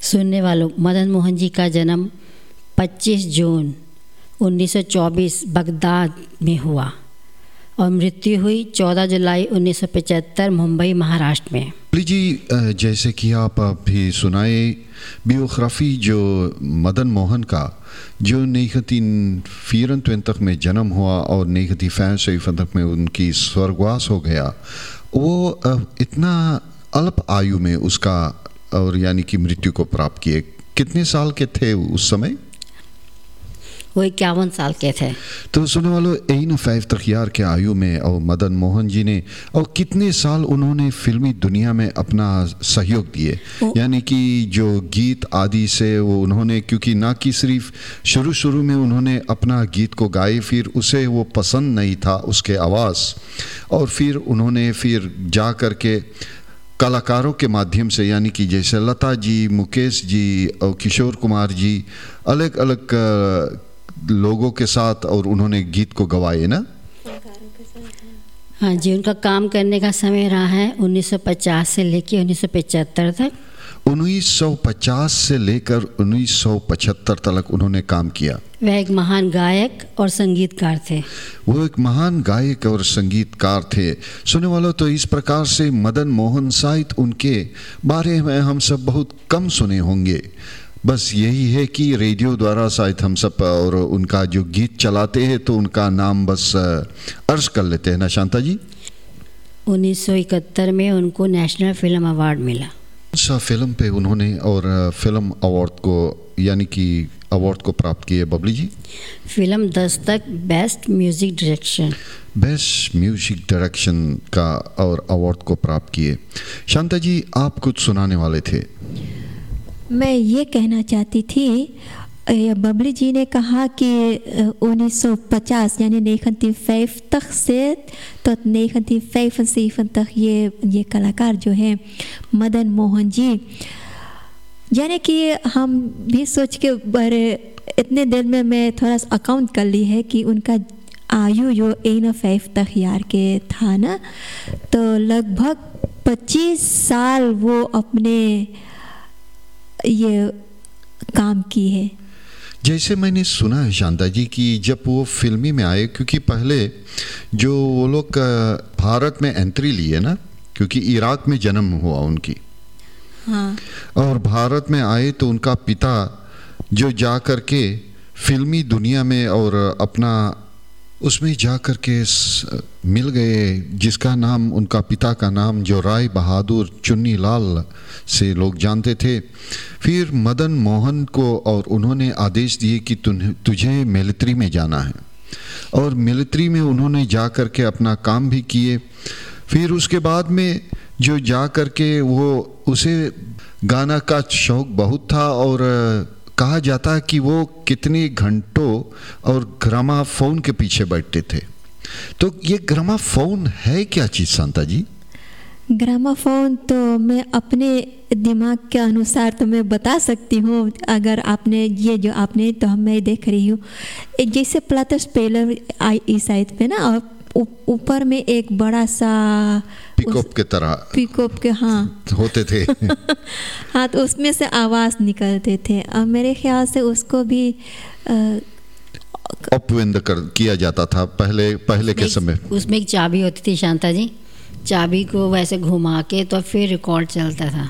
सुनने वालों, मदन मोहन जी का जन्म 25 जून 1924 बगदाद में हुआ और मृत्यु हुई 14 जुलाई 1975 मुंबई, महाराष्ट्र में। जी, जैसे कि आप अभी सुनाए बियोग्राफी जो मदन मोहन का जो 1924 में जन्म हुआ और 1975 में उनकी स्वर्गवास हो गया, वो इतना अल्प आयु में उसका और यानी कि मृत्यु को प्राप्त किए। कितने साल के थे उस समय? वो 51 साल के थे। तो सुनने वालों, 51 यार के आयु में और मदन मोहन जी ने और कितने साल उन्होंने फिल्मी दुनिया में अपना सहयोग दिए, यानी कि जो गीत आदि से वो उन्होंने, क्योंकि ना कि सिर्फ शुरू में उन्होंने अपना गीत को गाए, फिर उसे वो पसंद नहीं था उसके आवाज़, और फिर उन्होंने फिर जा कर के कलाकारों के माध्यम से, यानी कि जैसे लता जी, मुकेश जी और किशोर कुमार जी, अलग अलग लोगों के साथ और उन्होंने गीत को गवाए ना। हाँ जी, उनका काम करने का समय रहा है 1950 से लेकर 1975 तक। 1950 से लेकर 1975 तक उन्होंने काम किया। वह एक महान गायक और संगीतकार थे। वो एक महान गायक और संगीतकार थे। सुनने वालों, तो इस प्रकार से मदन मोहन शायद उनके बारे में हम सब बहुत कम सुने होंगे। बस यही है कि रेडियो द्वारा शायद हम सब और उनका जो गीत चलाते हैं तो उनका नाम बस अर्ज कर लेते हैं ना शांता जी। 1971 में उनको नेशनल फिल्म अवार्ड मिला। सा फिल्म पे उन्होंने और फिल्म अवार्ड को, यानी कि अवार्ड को प्राप्त किए बबली जी? Film Dastak best music direction, best music direction का और अवार्ड को प्राप्त किए। शांता जी, आप कुछ सुनाने वाले थे। मैं ये कहना चाहती थी, बबली जी ने कहा कि 1950 यानी 1950 से तो 1975 तक ये कलाकार जो हैं मदन मोहन जी, यानी कि हम भी सोच के बड़े इतने देर में मैं थोड़ा सा अकाउंट कर ली है कि उनका आयु जो 51 यार के था ना, तो लगभग 25 साल वो अपने ये काम की है। जैसे मैंने सुना है शांता जी कि जब वो फिल्मी में आए, क्योंकि पहले जो वो लोग भारत में एंट्री लिए ना, क्योंकि इराक में जन्म हुआ उनकी, हाँ, और भारत में आए तो उनका पिता जो जा कर के फिल्मी दुनिया में और अपना उसमें जा कर के मिल गए, जिसका नाम, उनका पिता का नाम जो राय बहादुर चुन्नी लाल से लोग जानते थे। फिर मदन मोहन को और उन्होंने आदेश दिए कि तुझे मिलिट्री में जाना है, और मिलिट्री में उन्होंने जा कर के अपना काम भी किए। फिर उसके बाद में जो जा कर के वो उसे गाना का शौक़ बहुत था, और कहा जाता है कि वो कितने घंटों और ग्रामाफोन के पीछे बैठते थे। तो ये ग्रामाफोन है क्या चीज़ शांता जी? ग्रामाफोन तो मैं अपने दिमाग के अनुसार तो मैं बता सकती हूँ। अगर आपने ये जो आपने तो मैं देख रही हूँ, जैसे प्लाटर स्पेलर इस साइड पे ना, और ऊपर में एक बड़ा सा पिकअप के तरह, पिकअप के, हाँ, होते थे। हाँ, तो उसमें से आवाज़ निकलते थे, और मेरे ख्याल से उसको भी अपविंद किया जाता था पहले के समय। उसमें एक चाबी होती थी शांता जी, चाबी को वैसे घुमा के तो फिर रिकॉर्ड चलता था।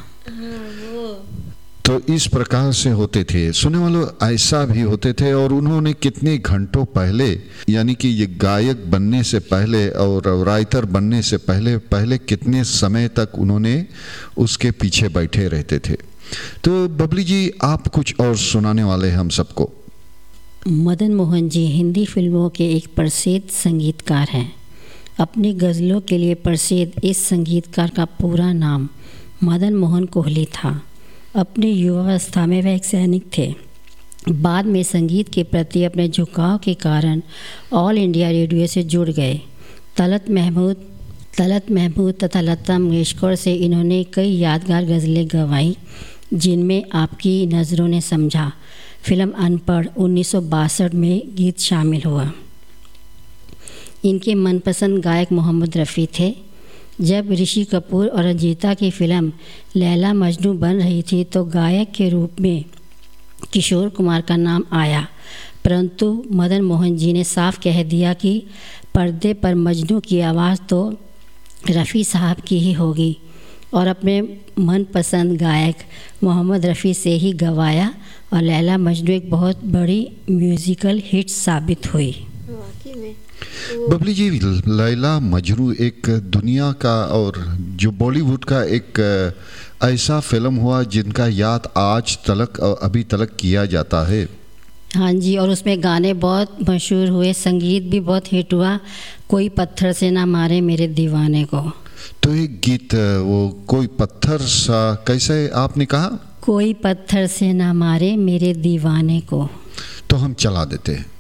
तो इस प्रकार से होते थे। सुनने वालों, ऐसा भी होते थे। और उन्होंने कितने घंटों पहले, यानी कि ये गायक बनने से पहले और राइटर बनने से पहले कितने समय तक उन्होंने उसके पीछे बैठे रहते थे। तो बबली जी, आप कुछ और सुनाने वाले हम सबको। मदन मोहन जी हिंदी फिल्मों के एक प्रसिद्ध संगीतकार हैं। अपनी गज़लों के लिए प्रसिद्ध इस संगीतकार का पूरा नाम मदन मोहन कोहली था। अपनी युवावस्था में वह एक सैनिक थे। बाद में संगीत के प्रति अपने झुकाव के कारण ऑल इंडिया रेडियो से जुड़ गए। तलत महमूद तथा लता मंगेशकर से इन्होंने कई यादगार गज़लें गवाईं, जिनमें आपकी नज़रों ने समझा, फिल्म अनपढ़ 1962 में गीत शामिल हुआ। इनके मनपसंद गायक मोहम्मद रफ़ी थे। जब ऋषि कपूर और रंजीता की फिल्म लैला मजनू बन रही थी तो गायक के रूप में किशोर कुमार का नाम आया, परंतु मदन मोहन जी ने साफ कह दिया कि पर्दे पर मजनू की आवाज़ तो रफ़ी साहब की ही होगी और अपने मनपसंद गायक मोहम्मद रफ़ी से ही गवाया और लैला मजनू एक बहुत बड़ी म्यूज़िकल हिट साबित हुई। बबली जी, लैला मजनू एक दुनिया का और जो बॉलीवुड का एक ऐसा फिल्म हुआ जिनका याद आज तलक और अभी तलक किया जाता है। हाँ जी, और उसमें गाने बहुत मशहूर हुए, संगीत भी बहुत हिट हुआ, कोई पत्थर से ना मारे मेरे दीवाने को। तो एक गीत वो कोई पत्थर सा कैसे आपने कहा? कोई पत्थर से ना मारे मेरे दीवाने को। तो हम चला देते हैं।